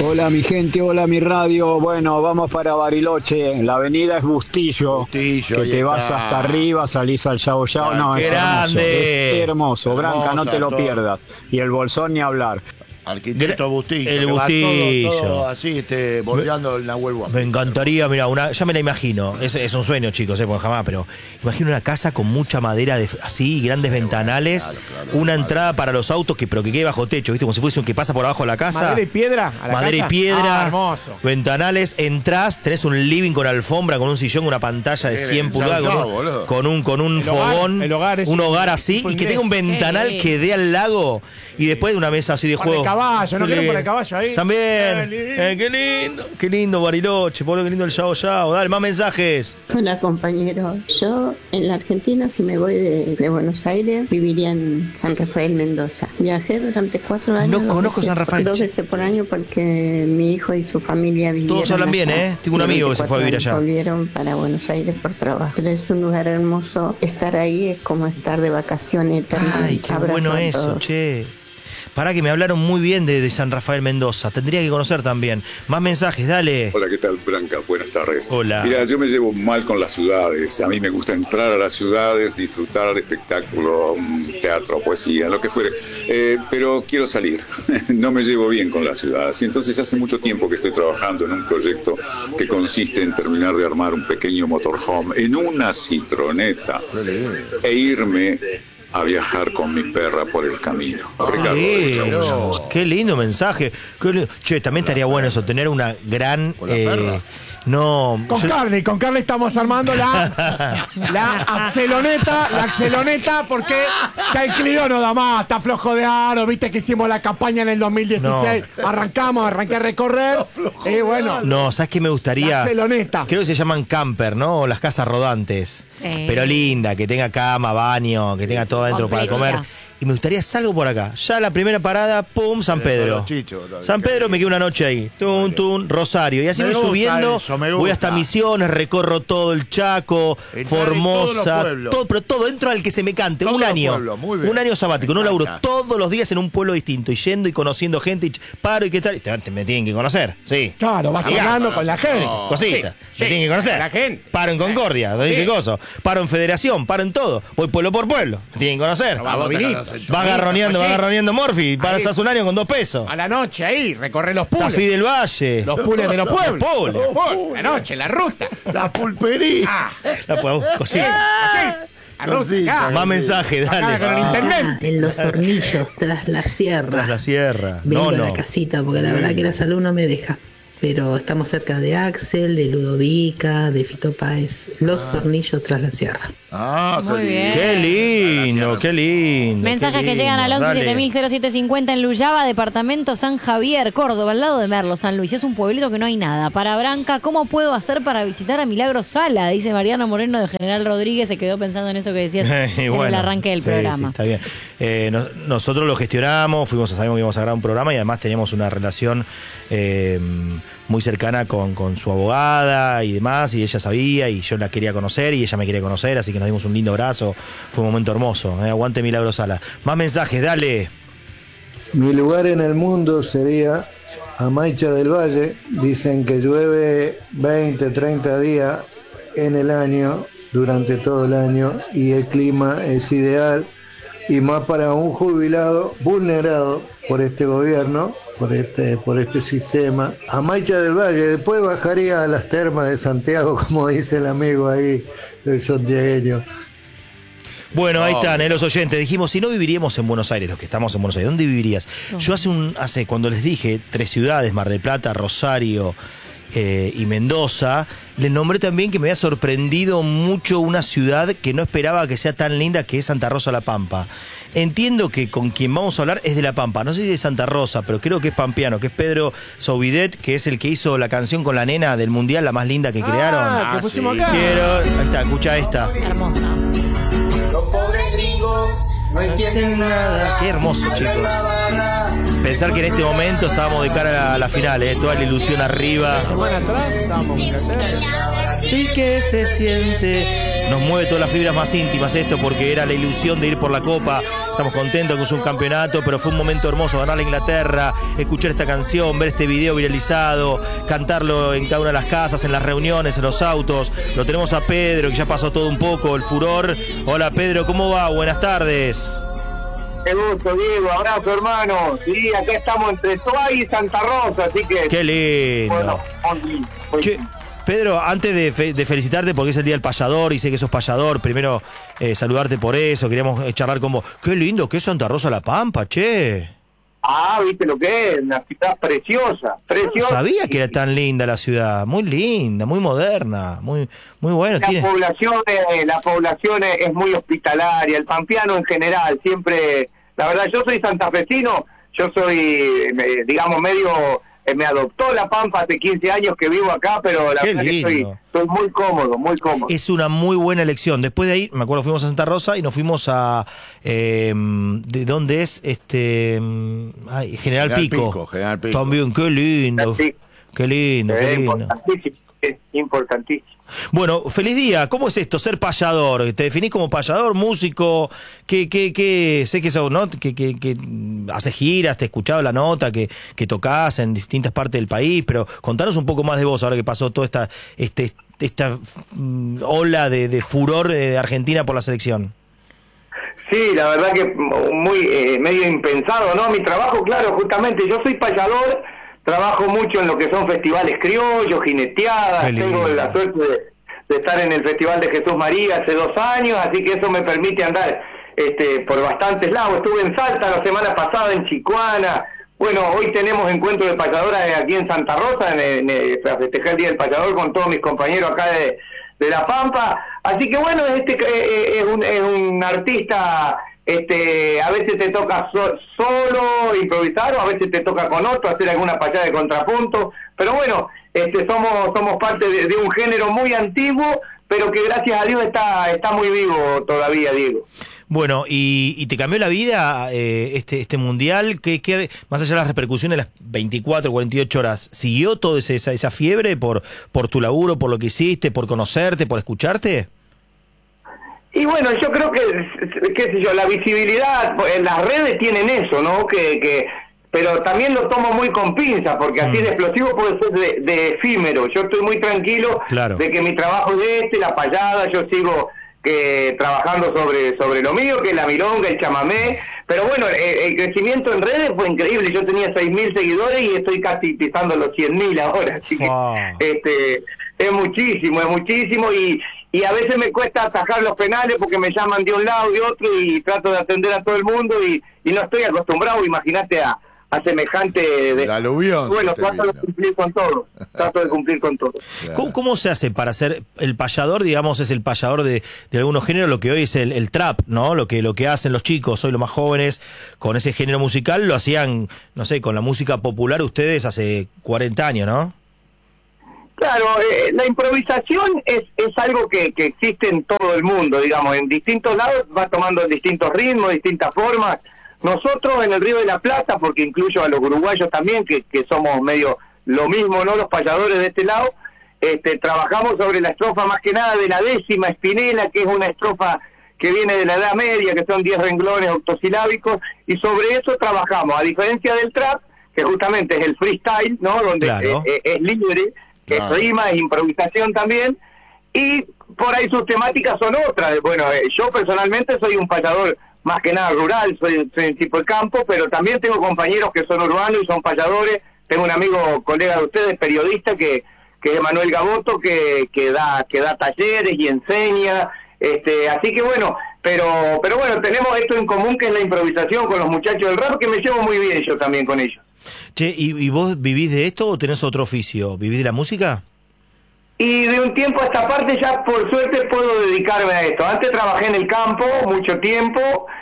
Hola mi gente, hola mi radio. Bueno, vamos para Bariloche. La avenida es Bustillo. Que te vas hasta arriba, salís al Yao Yao. No, es hermoso. Es hermoso. Branca, no te lo pierdas. Y el Bolsón ni hablar. Arquitecto Bustillo. El Bustillo. Todo así, bordeando el Nahuel Huapi. Me encantaría, mira, ya me la imagino. Es un sueño, chicos, porque jamás, pero imagino una casa con mucha madera así, grandes ventanales, claro, una entrada para los autos pero que quede bajo techo, ¿viste? Como si fuese un que pasa por abajo de la casa. ¿Madera y piedra? Madera y piedra. Hermoso. Ventanales, entrás, tenés un living con alfombra, con un sillón, una pantalla de 100 pulgadas, con un fogón, un hogar así, y que tenga un ventanal que dé al lago, y después una mesa así de juego. Caballo, no quiero poner caballo ahí. También. Qué lindo Bariloche, Pablo, qué lindo el Yao Yao. Dale, más mensajes. Hola, compañero. Yo en la Argentina, si me voy de Buenos Aires, viviría en San Rafael, Mendoza. Viajé durante 4 años. No conozco San Rafael. 2 veces por año porque mi hijo y su familia vivieron. Todos hablan bien, allá. Tengo un amigo que se fue a vivir allá. Volvieron para Buenos Aires por trabajo. Pero es un lugar hermoso. Estar ahí es como estar de vacaciones eternas. Ay, qué bueno eso, che. Pará, que me hablaron muy bien de San Rafael, Mendoza. Tendría que conocer también. Más mensajes, dale. Hola, ¿qué tal, Branca? Buenas tardes. Hola. Mira, yo me llevo mal con las ciudades. A mí me gusta entrar a las ciudades, disfrutar de espectáculo, teatro, poesía, lo que fuere. Pero quiero salir. No me llevo bien con las ciudades. Y entonces hace mucho tiempo que estoy trabajando en un proyecto que consiste en terminar de armar un pequeño motorhome en una citroneta e irme a viajar con mi perra por el camino. Ricardo, qué lindo mensaje. Che, también estaría bueno eso, tener una gran... Con Carly estamos armando la axeloneta, porque ya el Clio no da más, está flojo de aro, viste que hicimos la campaña en el 2016, arranqué a recorrer, bueno. No, ¿sabes qué me gustaría? La axeloneta. Creo que se llaman camper, ¿no? O las casas rodantes. Pero linda, que tenga cama, baño, que tenga todo adentro para comer. Y me gustaría salgo por acá. Ya la primera parada, pum, San Pedro. San Pedro, me quedo una noche ahí. Rosario. Y así voy subiendo, voy hasta Misiones, recorro todo el Chaco, Formosa, pero todo dentro al que se me cante. Un año sabático, no laburo todos los días en un pueblo distinto, y yendo y conociendo gente, y paro y qué tal. Me tienen que conocer, sí. Claro, vas hablando con la gente. Cosita, me tienen que conocer. La gente. Paro en Concordia, dije coso. Paro en Federación, paro en todo. Voy pueblo por pueblo, me tienen que conocer. Va agarroneando Morphy, pasas un año con 2 pesos. A la noche ahí, recorre los pules. Tafí del Valle. Los pules de los pueblos. La noche, la ruta. La pulpería. Cosita. Más mensajes, dale. En Los Hornillos, tras la sierra. Tras la sierra. Vengo a la casita porque la verdad que la salud no me deja. Pero estamos cerca de Axel, de Ludovica, de Fito Páez. Los Hornillos tras la sierra. Muy bien. Qué lindo. Mensajes que llegan al 11-7000-0750 en Luyaba, departamento San Javier, Córdoba, al lado de Merlo, San Luis. Es un pueblito que no hay nada. Para Branca, ¿cómo puedo hacer para visitar a Milagro Sala? Dice Mariano Moreno de General Rodríguez. Se quedó pensando en eso que decías en el arranque del programa. Sí, está bien. Nosotros lo gestionamos, sabíamos que íbamos a grabar un programa y además teníamos una relación muy cercana con su abogada y demás, y ella sabía y yo la quería conocer y ella me quería conocer, así que nos dimos un lindo abrazo. Fue un momento hermoso. Aguante Milagro Sala. Más mensajes, dale. Mi lugar en el mundo sería Amaicha del Valle. Dicen que llueve 20, 30 días en el año, durante todo el año, y el clima es ideal, y más para un jubilado vulnerado por este gobierno, por este sistema. Amaicha del Valle, después bajaría a las termas de Santiago, como dice el amigo ahí del santiagueño. Bueno, ahí están, los oyentes. Dijimos, si no viviríamos en Buenos Aires, los que estamos en Buenos Aires, ¿dónde vivirías? Yo cuando les dije 3 ciudades, Mar del Plata, Rosario y Mendoza, les nombré también que me había sorprendido mucho una ciudad que no esperaba que sea tan linda, que es Santa Rosa La Pampa. Entiendo que con quien vamos a hablar es de La Pampa, no sé si de Santa Rosa, pero creo que es pampeano, que es Pedro Soubidet, que es el que hizo la canción con la nena del Mundial, la más linda que crearon. Que pusimos acá. Ahí está, escucha esta. Hermosa. Los pobres gringos no entienden nada. Qué hermoso, chicos. Pensar que en este momento estábamos de cara a la final, toda la ilusión arriba. La semana atrás estábamos en Inglaterra. Sí que se siente nos mueve todas las fibras más íntimas esto, porque era la ilusión de ir por la Copa. Estamos contentos que es un campeonato, pero fue un momento hermoso ganarle a Inglaterra, escuchar esta canción, ver este video viralizado, cantarlo en cada una de las casas, en las reuniones, en los autos. Lo tenemos a Pedro, que ya pasó todo un poco, el furor. Hola Pedro, ¿cómo va? Buenas tardes. Qué gusto, Diego, abrazo, hermano. Sí, acá estamos entre Toay y Santa Rosa, así que... Qué lindo. Bueno, che, Pedro, antes de felicitarte porque es el Día del Payador y sé que sos payador, primero saludarte por eso, queríamos charlar como, qué lindo que es Santa Rosa La Pampa, che. ¿Viste lo que es? Una ciudad preciosa, preciosa. No sabía que era tan linda la ciudad, muy linda, muy moderna, muy bueno. La población es muy hospitalaria, el pampeano en general, siempre, la verdad, yo soy santafesino, yo soy, digamos, medio... me adoptó La Pampa hace 15 años que vivo acá, pero la verdad que estoy muy cómodo, muy cómodo. Es una muy buena elección. Después de ahí, me acuerdo, fuimos a Santa Rosa y nos fuimos a... ¿de dónde es? General Pico. General Pico. También, qué lindo. Sí. Qué lindo, qué lindo. Es importantísimo. Bueno, feliz día. ¿Cómo es esto, ser payador? ¿Te definís como payador, músico? ¿Qué? Sé que sos, ¿no? Que haces giras, te he escuchado la nota, que tocás en distintas partes del país, pero contanos un poco más de vos ahora que pasó toda esta ola de furor de Argentina por la selección. Sí, la verdad que muy medio impensado, ¿no? Mi trabajo, claro, justamente, yo soy payador. Trabajo mucho en lo que son festivales criollos, jineteadas, tengo la suerte de estar en el Festival de Jesús María hace 2 años, así que eso me permite andar por bastantes lados. Estuve en Salta la semana pasada, en Chicuana. Bueno, hoy tenemos encuentro de payadoras aquí en Santa Rosa, para festejar el Día del Payador con todos mis compañeros acá de La Pampa. Así que bueno, es un artista... a veces te toca solo improvisar, o a veces te toca con otro hacer alguna payada de contrapunto, pero bueno, somos parte de un género muy antiguo, pero que gracias a Dios está muy vivo todavía, Diego. Bueno, y te cambió la vida este mundial, que más allá de las repercusiones de las 24, 48 horas, ¿siguió toda esa fiebre por tu laburo, por lo que hiciste, por conocerte, por escucharte? Y bueno, yo creo que, qué sé yo, la visibilidad, en las redes tienen eso, ¿no? Pero también lo tomo muy con pinza, porque así de explosivo puede ser de efímero. Yo estoy muy tranquilo de que mi trabajo es la payada, yo sigo trabajando sobre lo mío, que es la milonga, el chamamé. Pero bueno, el crecimiento en redes fue increíble. Yo tenía 6.000 seguidores y estoy casi pisando los 100.000 ahora. Así que es muchísimo, y a veces me cuesta atajar los penales porque me llaman de un lado y de otro y trato de atender a todo el mundo y no estoy acostumbrado, imagínate, a semejante... El aluvión. Bueno, trato de cumplir con todo. Claro. ¿Cómo se hace para ser el payador? Digamos, es el payador de algunos géneros, lo que hoy es el trap, ¿no? Lo que hacen los chicos, hoy los más jóvenes, con ese género musical, lo hacían, no sé, con la música popular ustedes hace 40 años, ¿no? Claro, la improvisación es algo que existe en todo el mundo, digamos, en distintos lados va tomando distintos ritmos, distintas formas. Nosotros en el Río de la Plata, porque incluyo a los uruguayos también, que somos medio lo mismo, ¿no? Los payadores de este lado, trabajamos sobre la estrofa más que nada de la 10ª Espinela, que es una estrofa que viene de la Edad Media, que son 10 renglones octosilábicos, y sobre eso trabajamos, a diferencia del trap, que justamente es el freestyle, ¿no? Donde es libre, que rima, es improvisación también, y por ahí sus temáticas son otras. Bueno, yo personalmente soy un payador más que nada rural, soy un tipo de campo, pero también tengo compañeros que son urbanos y son payadores. Tengo un amigo, colega de ustedes, periodista, que es Manuel Gaboto, que da talleres y enseña, así que bueno, pero bueno, tenemos esto en común, que es la improvisación con los muchachos del rap, que me llevo muy bien yo también con ellos. Che, ¿y vos vivís de esto o tenés otro oficio? ¿Vivís de la música? Y de un tiempo a esta parte ya por suerte puedo dedicarme a esto. Antes trabajé en el campo mucho tiempo,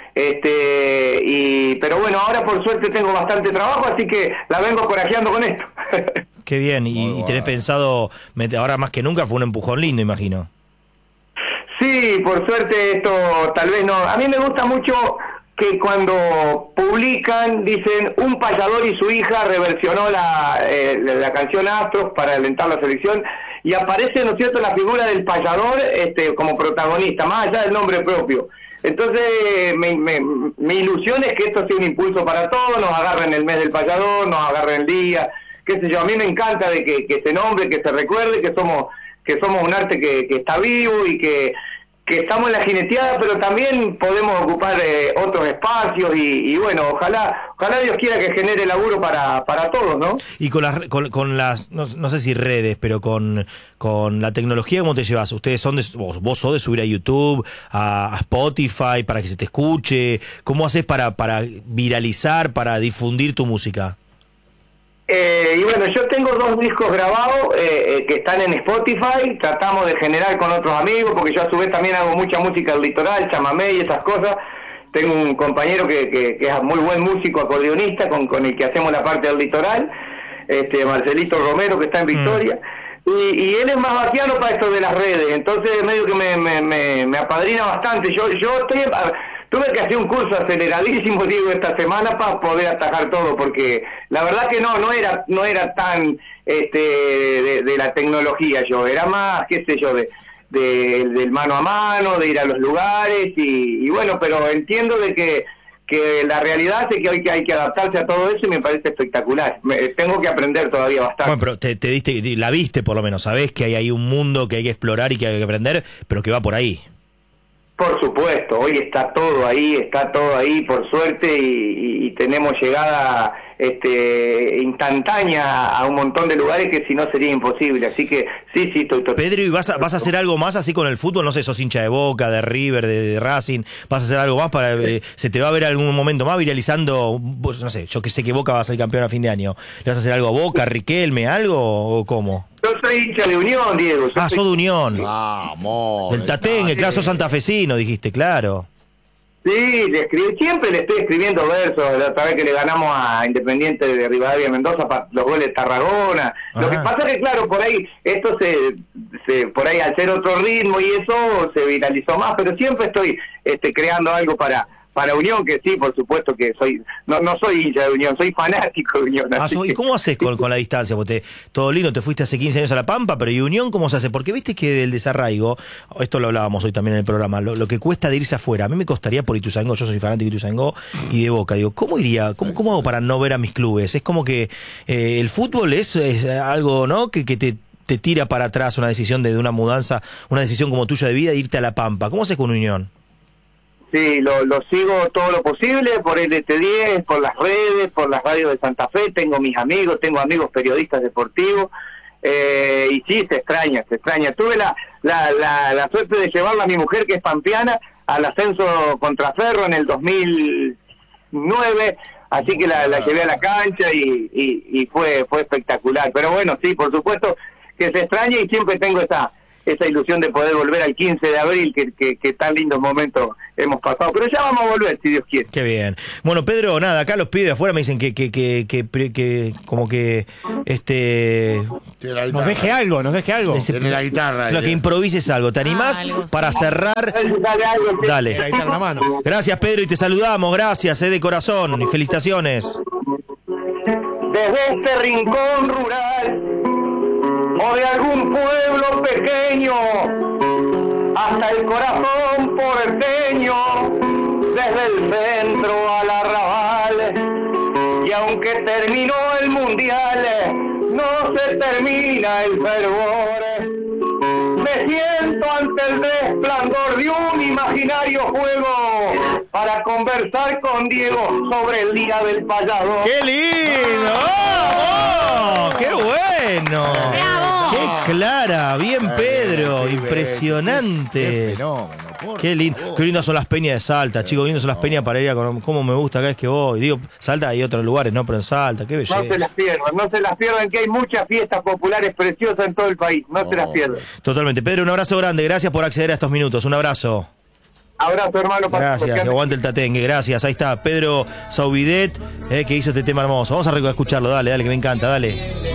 pero bueno, ahora por suerte tengo bastante trabajo, así que la vengo corajeando con esto. Qué bien, y tenés pensado, ahora más que nunca fue un empujón lindo, imagino. Sí, por suerte esto tal vez no. A mí me gusta mucho que cuando publican, dicen, un payador y su hija reversionó la canción Astros para alentar la selección, y aparece, ¿no es cierto?, la figura del payador como protagonista, más allá del nombre propio. Entonces, mi ilusión es que esto sea un impulso para todos, nos agarren el mes del payador, nos agarren el día, qué sé yo. A mí me encanta de que se nombre, que se recuerde que somos un arte que está vivo y que estamos en la jineteada, pero también podemos ocupar otros espacios y bueno, ojalá Dios quiera que genere laburo para todos, ¿no? Y con las no sé si redes, pero con la tecnología, ¿cómo te llevas? Ustedes vos sos de subir a YouTube, a Spotify, para que se te escuche. ¿Cómo haces para viralizar, para difundir tu música? Y bueno, yo tengo 2 discos grabados que están en Spotify, tratamos de generar con otros amigos, porque yo a su vez también hago mucha música del litoral, chamamé y esas cosas. Tengo un compañero que es muy buen músico, acordeonista, con el que hacemos la parte del litoral, Marcelito Romero, que está en Victoria. Y él es más vaquiano para esto de las redes, entonces medio que me apadrina bastante. Yo tuve que hacer un curso aceleradísimo, digo, esta semana para poder atajar todo, porque la verdad que no era tan de la tecnología yo, era más, qué sé yo, del mano a mano, de ir a los lugares y bueno, pero entiendo de que la realidad es que hay que adaptarse a todo eso y me parece espectacular. Tengo que aprender todavía bastante. Bueno, pero la viste por lo menos, sabés que hay ahí un mundo que hay que explorar y que hay que aprender, pero que va por ahí. Por supuesto, hoy está todo ahí por suerte y tenemos llegada instantánea a un montón de lugares que si no sería imposible, así que sí, estoy Pedro, ¿y vas a hacer algo más así con el fútbol? No sé, sos hincha de Boca, de River, de Racing, ¿vas a hacer algo más para se te va a ver algún momento más viralizando? Pues, no sé, yo que sé que Boca va a ser campeón a fin de año, ¿le vas a hacer algo a Boca, Riquelme, algo o cómo? Yo soy hincha de Unión, Diego. Sos de Unión. Vamos. Del Tatengue, claro, sos santafesino, dijiste, claro. Sí, siempre le estoy escribiendo versos. La otra vez que le ganamos a Independiente de Rivadavia Mendoza para los goles de Tarragona. Ajá. Lo que pasa es que, claro, por ahí esto por ahí al ser otro ritmo y eso se viralizó más, pero siempre estoy creando algo para Unión, que sí, por supuesto que no soy hincha de Unión, soy fanático de Unión. ¿Y cómo haces con la distancia? Porque todo lindo, te fuiste hace 15 años a La Pampa, pero ¿y Unión cómo se hace? Porque viste que del desarraigo, esto lo hablábamos hoy también en el programa, lo que cuesta de irse afuera. A mí me costaría por Ituzaingó, yo soy fanático de Ituzaingó y de Boca. Digo, ¿cómo iría? ¿Cómo hago para no ver a mis clubes? Es como que el fútbol es algo, ¿no? Que te tira para atrás una decisión de una mudanza, una decisión como tuya de vida, de irte a La Pampa. ¿Cómo haces con Unión? Sí, lo sigo todo lo posible por LT10, por las redes, por las radios de Santa Fe. Tengo amigos periodistas deportivos y sí, se extraña. Tuve la suerte de llevarla a mi mujer, que es pampeana, al ascenso contra Ferro en el 2009, así que la llevé a la cancha y fue espectacular. Pero bueno, sí, por supuesto que se extraña y siempre tengo esa ilusión de poder volver al 15 de abril, que tan lindos momentos hemos pasado, pero ya vamos a volver, si Dios quiere. Qué bien. Bueno, Pedro, nada, acá los pibes de afuera me dicen que como que nos deje algo. Tiene la guitarra. Claro, que improvises algo. ¿Te animás para cerrar? Dale. La guitarra en la mano. Gracias, Pedro, y te saludamos. Gracias, de corazón. Y felicitaciones. Desde este rincón rural o de algún pueblo pequeño hasta el corazón porteño, desde el centro al arrabal, y aunque terminó el mundial, no se termina el fervor. Me siento ante el resplandor de un imaginario juego para conversar con Diego sobre el día del payador. ¡Qué lindo! ¡Oh! ¡Qué bueno! ¡Bravo! ¡Qué clara! Bien, Pedro. Impresionante. Qué fenómeno. Qué lindo. Qué lindas son las peñas de Salta, chicos. Qué lindas son las peñas para ir a conocer. Cómo me gusta cada vez que voy. Digo, Salta hay otros lugares, ¿no? Pero en Salta, qué belleza. No se las pierdan, que hay muchas fiestas populares preciosas en todo el país. No se las pierdan. Totalmente. Pedro, un abrazo grande. Gracias por acceder a estos minutos. Un abrazo. Abrazo, hermano. Gracias, que aguante el tatengue. Gracias. Ahí está Pedro Saubidet, que hizo este tema hermoso. Vamos a escucharlo. Dale, que me encanta. Dale.